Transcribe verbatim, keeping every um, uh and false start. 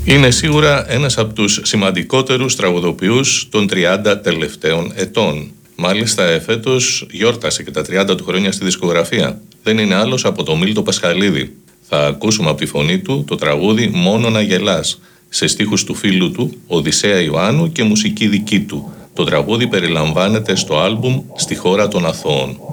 Είναι σίγουρα ένας από τους σημαντικότερους τραγουδοποιούς των τριάντα τελευταίων ετών. Μάλιστα, εφέτος γιόρτασε και τα τριάντα του χρόνια στη δισκογραφία. Δεν είναι άλλος από το Μίλτο Πασχαλίδη. Θα ακούσουμε από τη φωνή του το τραγούδι «Μόνο να γελάς», σε στίχους του φίλου του, Οδυσσέα Ιωάννου, και μουσική δική του. Το τραγούδι περιλαμβάνεται στο άλμπουμ «Στη χώρα των Αθώων».